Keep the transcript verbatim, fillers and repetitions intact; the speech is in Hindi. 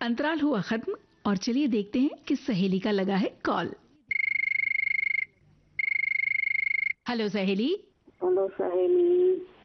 अंतराल हुआ खत्म और चलिए देखते हैं कि सहेली का लगा है कॉल। हेलो सहेली। हेलो सहेली।